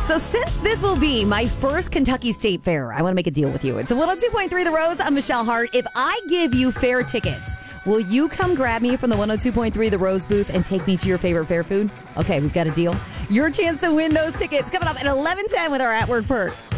So since this will be my first Kentucky State Fair, I want to make a deal with you. It's a 102.3 The Rose. I'm Michelle Hart. If I give you fair tickets, will you come grab me from the 102.3 The Rose booth and take me to your favorite fair food? Okay, we've got a deal. Your chance to win those tickets coming up at 11:10 with our At Work Perk.